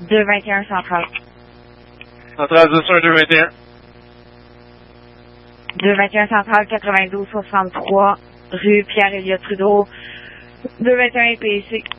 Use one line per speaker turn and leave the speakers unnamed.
221 Centrale.
Centrale 221.
221 Centrale, 92 63, rue Pierre-Éliott Trudeau, 221 PIC.